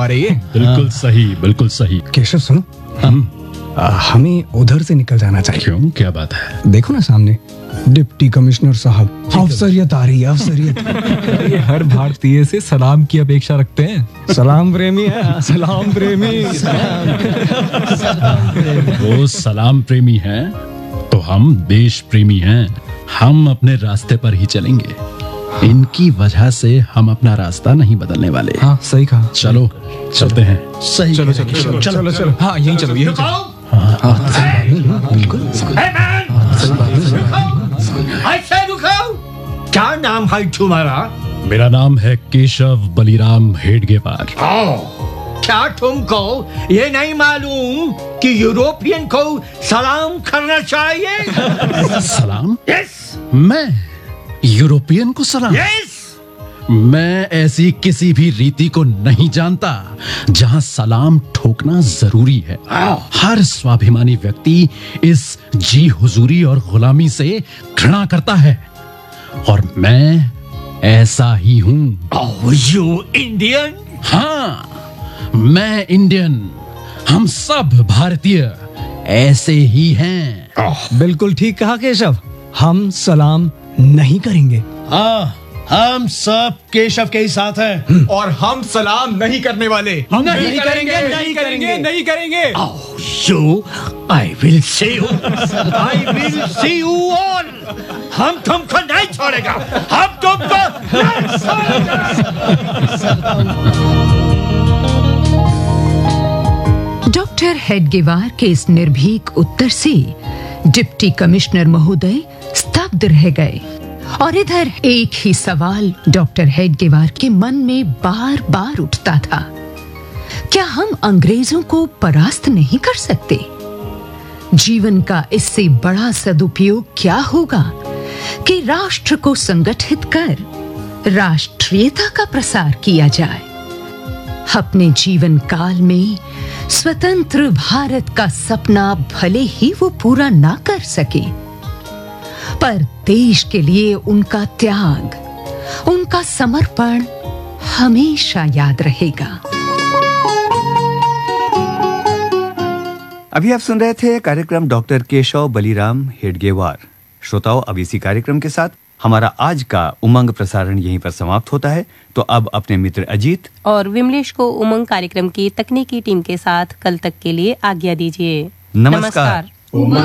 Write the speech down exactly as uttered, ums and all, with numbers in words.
हमारे ये। बिल्कुल सही, बिल्कुल सही। केशव सुनो, हम आ, हमें उधर से निकल जाना चाहिए। क्यों, क्या बात है? देखो ना सामने डिप्टी कमिश्नर साहब, अफसरियत आ रही है, अफसरियत। ये हर भारतीय से सलाम की अपेक्षा रखते हैं। सलाम प्रेमी है, सलाम प्रेमी। वो सलाम प्रेमी हैं तो हम देश प्रेमी हैं। हम अपने रास्ते पर ही चलेंगे। इनकी वजह से हम अपना रास्ता नहीं बदलने वाले। हाँ, सही कहा। चलो चलते हैं। सही चलो चलो चलो चलो चलो हाँ, यहीं चलो, यहीं चलो। ऐसे रुको। क्या नाम है तुम्हारा? मेरा नाम है केशव बलिराम हेडगेवार। क्या तुमको ये नहीं मालूम कि यूरोपियन को सलाम करना चाहिए? सलाम? यस मैं यूरोपियन को सलाम? यस। मैं ऐसी किसी भी रीति को नहीं जानता जहां सलाम ठोकना जरूरी है। हर स्वाभिमानी व्यक्ति इस जी हुजूरी और गुलामी से घृणा करता है और मैं ऐसा ही हूं। You Indian? हाँ, मैं इंडियन। हम सब भारतीय ऐसे ही हैं। बिल्कुल ठीक कहा केशव, हम सलाम नहीं करेंगे। हाँ, हम सब केशव के ही साथ हैं। और हम सलाम नहीं करने वाले। हम नहीं करेंगे, नहीं करेंगे, नहीं करेंगे। You I will see you I will see you all. हम तुमको नहीं छोड़ेगा। हम तुमको नहीं छोड़ेगा। डॉक्टर हेडगेवार के इस निर्भीक उत्तर से डिप्टी कमिश्नर महोदय स्तब्ध रह गए और इधर एक ही सवाल डॉक्टर हेडगेवार के मन में बार बार उठता था। क्या हम अंग्रेजों को परास्त नहीं कर सकते? जीवन का इससे बड़ा सदुपयोग क्या होगा कि राष्ट्र को संगठित कर राष्ट्रीयता का प्रसार किया जाए। अपने जीवन काल में स्वतंत्र भारत का सपना भले ही वो पूरा ना कर सके, पर देश के लिए उनका त्याग, उनका समर्पण हमेशा याद रहेगा। अभी आप सुन रहे थे कार्यक्रम डॉक्टर केशव बलिराम हेडगेवार। श्रोताओं, अब इसी कार्यक्रम के साथ हमारा आज का उमंग प्रसारण यहीं पर समाप्त होता है। तो अब अपने मित्र अजीत और विमलेश को उमंग कार्यक्रम की तकनीकी टीम के साथ कल तक के लिए आज्ञा दीजिए। नमस्कार। नमस्कार।